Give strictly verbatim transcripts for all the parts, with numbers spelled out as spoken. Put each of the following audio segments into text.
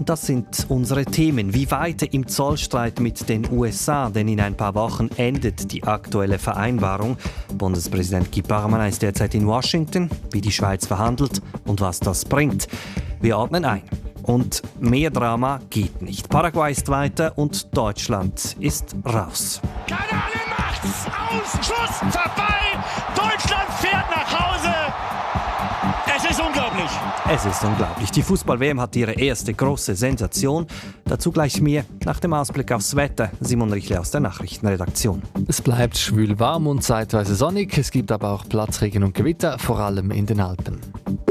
Und das sind unsere Themen. Wie weiter im Zollstreit mit den U S A? Denn in ein paar Wochen endet die aktuelle Vereinbarung. Bundespräsident Guy Parmelin ist derzeit in Washington. Wie die Schweiz verhandelt und was das bringt. Wir ordnen ein. Und mehr Drama geht nicht. Paraguay ist weiter und Deutschland ist raus. Kanane macht's! Aus! Schluss! Vorbei! Deutschland fährt nach Hause! Es ist unglaublich! Es ist unglaublich. Die Fußball-W M hat ihre erste große Sensation. Dazu gleich mehr nach dem Ausblick aufs Wetter. Simon Richle aus der Nachrichtenredaktion. Es bleibt schwül warm und zeitweise sonnig. Es gibt aber auch Platzregen und Gewitter, vor allem in den Alpen.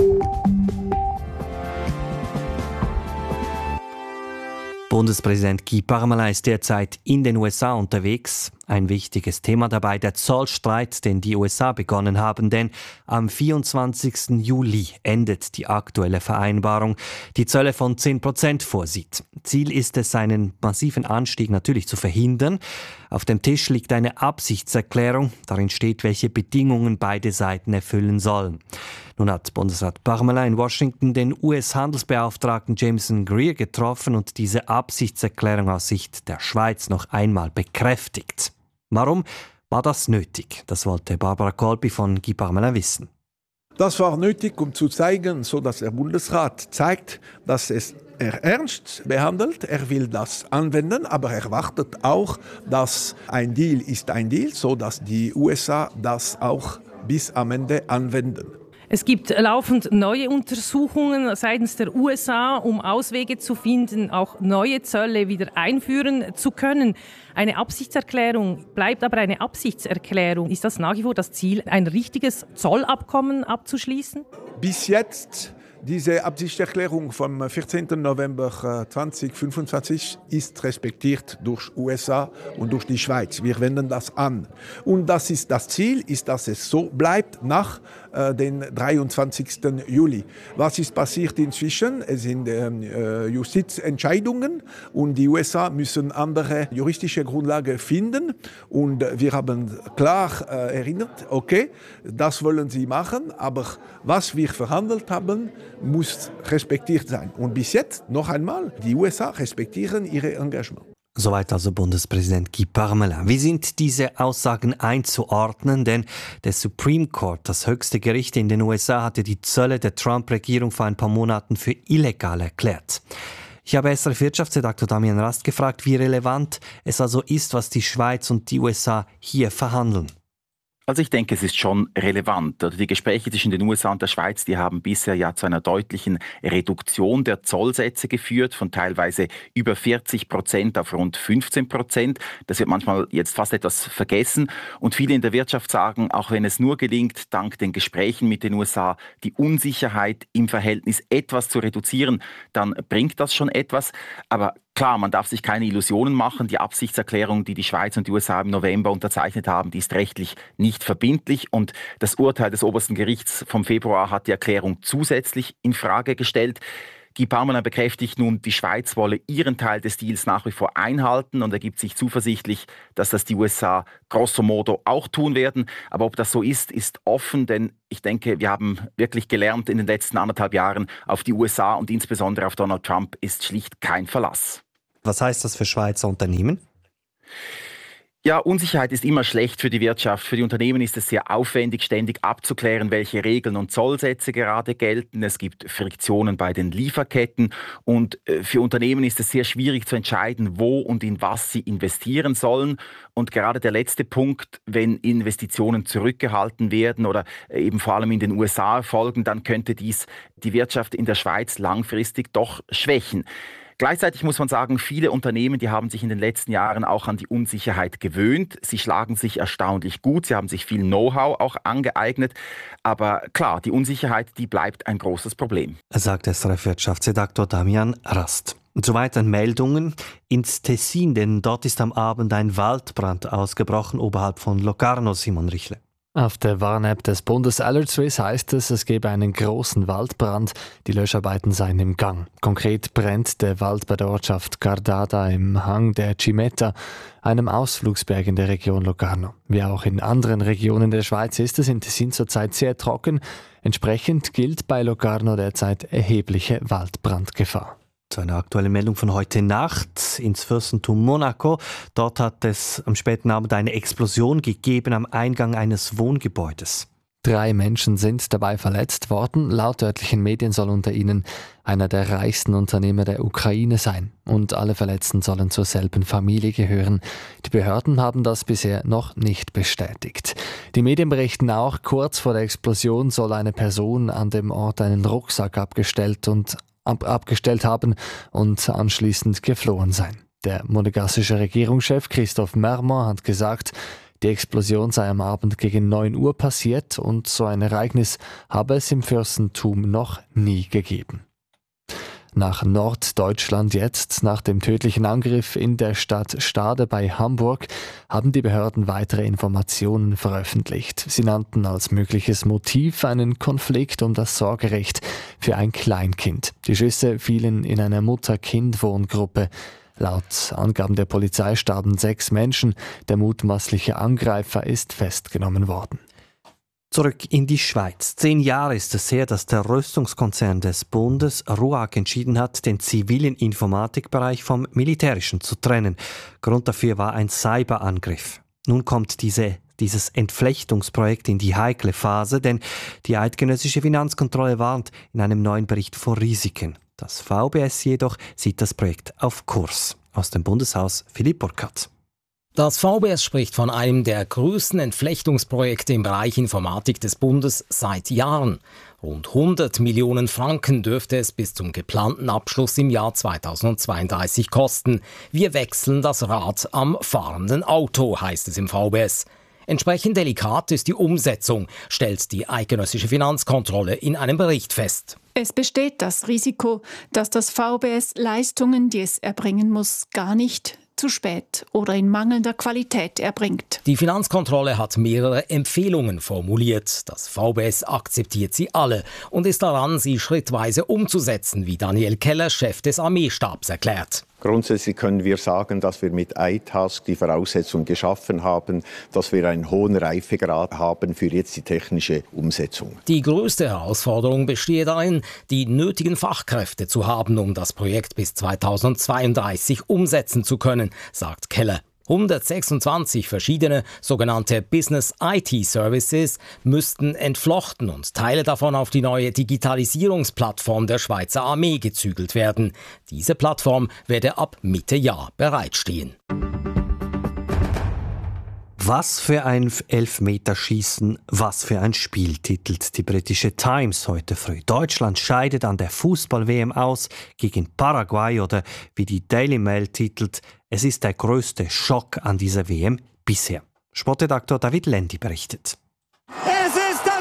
Bundespräsident Guy Parmelin ist derzeit in den U S A unterwegs. Ein wichtiges Thema dabei der Zollstreit, den die U S A begonnen haben, denn am vierundzwanzigsten Juli endet die aktuelle Vereinbarung, die Zölle von zehn Prozent vorsieht. Ziel ist es, einen massiven Anstieg natürlich zu verhindern. Auf dem Tisch liegt eine Absichtserklärung, darin steht, welche Bedingungen beide Seiten erfüllen sollen. Nun hat Bundesrat Parmelin in Washington den U S-Handelsbeauftragten Jameson Greer getroffen und diese Absichtserklärung aus Sicht der Schweiz noch einmal bekräftigt. Warum war das nötig? Das wollte Barbara Kolby von Guy Parmelin wissen. Das war nötig, um zu zeigen, so dass der Bundesrat zeigt, dass es er ernst behandelt. Er will das anwenden, aber er erwartet auch, dass ein Deal ist ein Deal, so dass die U S A das auch bis am Ende anwenden. Es gibt laufend neue Untersuchungen seitens der U S A, um Auswege zu finden, auch neue Zölle wieder einführen zu können. Eine Absichtserklärung bleibt aber eine Absichtserklärung. Ist das nach wie vor das Ziel, ein richtiges Zollabkommen abzuschließen? Bis jetzt, diese Absichtserklärung vom vierzehnten November zweitausendfünfundzwanzig ist respektiert durch U S A und durch die Schweiz. Wir wenden das an. Und das ist das Ziel, ist, dass es so bleibt nach äh, den dreiundzwanzigsten Juli. Was ist passiert inzwischen? Es sind äh, Justizentscheidungen und die U S A müssen andere juristische Grundlagen finden. Und wir haben klar äh, erinnert, okay, das wollen sie machen, aber was wir verhandelt haben, muss respektiert sein. Und bis jetzt, noch einmal, die U S A respektieren ihre Engagement. Soweit also Bundespräsident Guy Parmelin. Wie sind diese Aussagen einzuordnen? Denn der Supreme Court, das höchste Gericht in den U S A, hatte die Zölle der Trump-Regierung vor ein paar Monaten für illegal erklärt. Ich habe S R F-Wirtschaftsredaktor Damian Rast gefragt, wie relevant es also ist, was die Schweiz und die U S A hier verhandeln. Also ich denke, es ist schon relevant. Die Gespräche zwischen den U S A und der Schweiz, die haben bisher ja zu einer deutlichen Reduktion der Zollsätze geführt, von teilweise über vierzig Prozent auf rund fünfzehn Prozent. Das wird manchmal jetzt fast etwas vergessen. Und viele in der Wirtschaft sagen, auch wenn es nur gelingt, dank den Gesprächen mit den U S A die Unsicherheit im Verhältnis etwas zu reduzieren, dann bringt das schon etwas. Aber klar, man darf sich keine Illusionen machen. Die Absichtserklärung, die die Schweiz und die U S A im November unterzeichnet haben, die ist rechtlich nicht verbindlich. Und das Urteil des obersten Gerichts vom Februar hat die Erklärung zusätzlich in Frage gestellt. Guy Parmelin bekräftigt nun, die Schweiz wolle ihren Teil des Deals nach wie vor einhalten und er gibt sich zuversichtlich, dass das die U S A grosso modo auch tun werden. Aber ob das so ist, ist offen, denn ich denke, wir haben wirklich gelernt in den letzten anderthalb Jahren, auf die U S A und insbesondere auf Donald Trump ist schlicht kein Verlass. Was heißt das für Schweizer Unternehmen? Ja, Unsicherheit ist immer schlecht für die Wirtschaft. Für die Unternehmen ist es sehr aufwendig, ständig abzuklären, welche Regeln und Zollsätze gerade gelten. Es gibt Friktionen bei den Lieferketten und für Unternehmen ist es sehr schwierig zu entscheiden, wo und in was sie investieren sollen. Und gerade der letzte Punkt, wenn Investitionen zurückgehalten werden oder eben vor allem in den U S A erfolgen, dann könnte dies die Wirtschaft in der Schweiz langfristig doch schwächen. Gleichzeitig muss man sagen, viele Unternehmen, die haben sich in den letzten Jahren auch an die Unsicherheit gewöhnt. Sie schlagen sich erstaunlich gut, sie haben sich viel Know-how auch angeeignet. Aber klar, die Unsicherheit, die bleibt ein großes Problem. Sagt S R F-Wirtschaftsredaktor Damian Rast. Und zu weiteren Meldungen ins Tessin, denn dort ist am Abend ein Waldbrand ausgebrochen oberhalb von Locarno, Simon Richle. Auf der Warn-App des Bundes Alert Swiss heißt es, es gebe einen großen Waldbrand. Die Löscharbeiten seien im Gang. Konkret brennt der Wald bei der Ortschaft Cardada im Hang der Cimetta, einem Ausflugsberg in der Region Locarno. Wie auch in anderen Regionen der Schweiz ist es in Tessin zurzeit sehr trocken. Entsprechend gilt bei Locarno derzeit erhebliche Waldbrandgefahr. Zu einer aktuellen Meldung von heute Nacht ins Fürstentum Monaco. Dort hat es am späten Abend eine Explosion gegeben am Eingang eines Wohngebäudes. Drei Menschen sind dabei verletzt worden. Laut örtlichen Medien soll unter ihnen einer der reichsten Unternehmer der Ukraine sein. Und alle Verletzten sollen zur selben Familie gehören. Die Behörden haben das bisher noch nicht bestätigt. Die Medien berichten auch, kurz vor der Explosion soll eine Person an dem Ort einen Rucksack abgestellt und ab- abgestellt haben und anschließend geflohen sein. Der monegassische Regierungschef Christophe Mermont hat gesagt, die Explosion sei am Abend gegen neun Uhr passiert und so ein Ereignis habe es im Fürstentum noch nie gegeben. Nach Norddeutschland jetzt, nach dem tödlichen Angriff in der Stadt Stade bei Hamburg, haben die Behörden weitere Informationen veröffentlicht. Sie nannten als mögliches Motiv einen Konflikt um das Sorgerecht für ein Kleinkind. Die Schüsse fielen in einer Mutter-Kind-Wohngruppe. Laut Angaben der Polizei starben sechs Menschen. Der mutmaßliche Angreifer ist festgenommen worden. Zurück in die Schweiz. Zehn Jahre ist es her, dass der Rüstungskonzern des Bundes RUAG entschieden hat, den zivilen Informatikbereich vom militärischen zu trennen. Grund dafür war ein Cyberangriff. Nun kommt diese, dieses Entflechtungsprojekt in die heikle Phase, denn die eidgenössische Finanzkontrolle warnt in einem neuen Bericht vor Risiken. Das V B S jedoch sieht das Projekt auf Kurs. Aus dem Bundeshaus Philipp Burkhardt. Das V B S spricht von einem der größten Entflechtungsprojekte im Bereich Informatik des Bundes seit Jahren. Rund hundert Millionen Franken dürfte es bis zum geplanten Abschluss im Jahr zweitausendzweiunddreißig kosten. Wir wechseln das Rad am fahrenden Auto, heißt es im V B S. Entsprechend delikat ist die Umsetzung, stellt die eidgenössische Finanzkontrolle in einem Bericht fest. Es besteht das Risiko, dass das V B S Leistungen, die es erbringen muss, gar nicht zu spät oder in mangelnder Qualität erbringt. Die Finanzkontrolle hat mehrere Empfehlungen formuliert. Das V B S akzeptiert sie alle und ist daran, sie schrittweise umzusetzen, wie Daniel Keller, Chef des Armeestabs, erklärt. Grundsätzlich können wir sagen, dass wir mit iTask die Voraussetzungen geschaffen haben, dass wir einen hohen Reifegrad haben für jetzt die technische Umsetzung. Die größte Herausforderung bestehe darin, die nötigen Fachkräfte zu haben, um das Projekt bis zweitausendzweiunddreißig umsetzen zu können, sagt Keller. hundertsechsundzwanzig verschiedene sogenannte Business I T Services müssten entflochten und Teile davon auf die neue Digitalisierungsplattform der Schweizer Armee gezügelt werden. Diese Plattform werde ab Mitte Jahr bereitstehen. Was für ein Elfmeterschießen, was für ein Spiel, titelt die britische Times heute früh. Deutschland scheidet an der Fußball-W M aus gegen Paraguay oder wie die Daily Mail titelt, es ist der größte Schock an dieser W M bisher. Sportredaktor David Lendi berichtet. Es ist das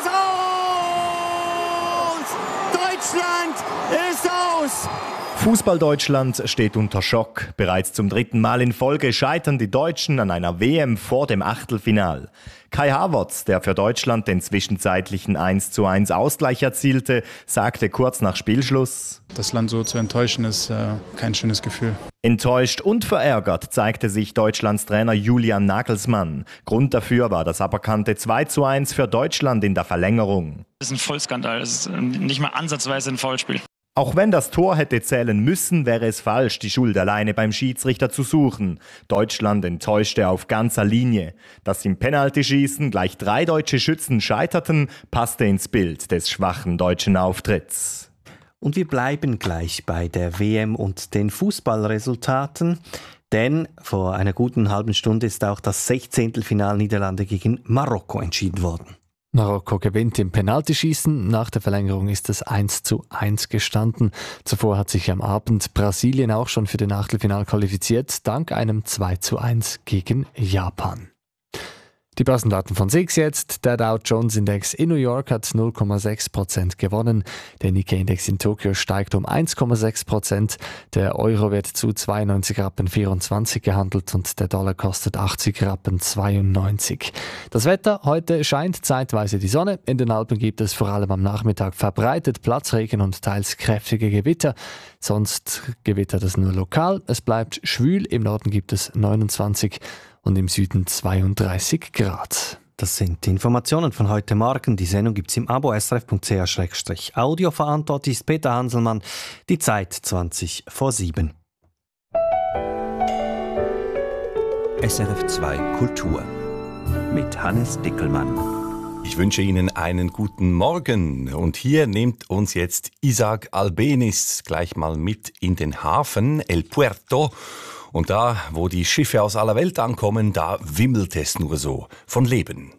Aus! Deutschland ist aus! Fußball-Deutschland steht unter Schock. Bereits zum dritten Mal in Folge scheitern die Deutschen an einer W M vor dem Achtelfinal. Kai Havertz, der für Deutschland den zwischenzeitlichen eins zu eins Ausgleich erzielte, sagte kurz nach Spielschluss: Das Land so zu enttäuschen, ist äh, kein schönes Gefühl. Enttäuscht und verärgert zeigte sich Deutschlands Trainer Julian Nagelsmann. Grund dafür war das aberkannte zwei zu eins für Deutschland in der Verlängerung. Das ist ein Vollskandal, das ist nicht mal ansatzweise ein Foulspiel. Auch wenn das Tor hätte zählen müssen, wäre es falsch, die Schuld alleine beim Schiedsrichter zu suchen. Deutschland enttäuschte auf ganzer Linie. Dass im Penaltyschießen gleich drei deutsche Schützen scheiterten, passte ins Bild des schwachen deutschen Auftritts. Und wir bleiben gleich bei der W M und den Fußballresultaten. Denn vor einer guten halben Stunde ist auch das Sechzehntelfinal Niederlande gegen Marokko entschieden worden. Marokko gewinnt im Penaltyschießen. Nach der Verlängerung ist es eins zu eins gestanden. Zuvor hat sich am Abend Brasilien auch schon für den Achtelfinal qualifiziert, dank einem zwei zu eins gegen Japan. Die Börsendaten von S I X jetzt. Der Dow Jones Index in New York hat null Komma sechs Prozent gewonnen. Der Nikkei Index in Tokio steigt um eins Komma sechs Prozent. Der Euro wird zu zweiundneunzig Rappen vierundzwanzig gehandelt und der Dollar kostet achtzig Rappen zweiundneunzig. Das Wetter: Heute scheint zeitweise die Sonne. In den Alpen gibt es vor allem am Nachmittag verbreitet Platzregen und teils kräftige Gewitter. Sonst gewittert es nur lokal. Es bleibt schwül. Im Norden gibt es neunundzwanzig und im Süden zweiunddreißig Grad. Das sind die Informationen von heute Morgen. Die Sendung gibt es im Abo S R F Punkt C H Audio. Verantwortlich ist Peter Hanselmann. Die Zeit zwanzig vor sieben. S R F zwei Kultur mit Hannes Dickelmann. Ich wünsche Ihnen einen guten Morgen und hier nimmt uns jetzt Isaac Albeniz gleich mal mit in den Hafen El Puerto. Und da, wo die Schiffe aus aller Welt ankommen, da wimmelt es nur so von Leben.